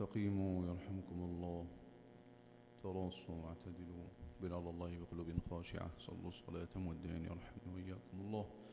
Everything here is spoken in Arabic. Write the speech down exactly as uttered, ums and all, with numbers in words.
استقيموا يرحمكم الله، تراصوا واعتدلوا، بلال الله بقلوب خاشعة، صلوا الصلاة مودعين يرحمني وإياكم الله.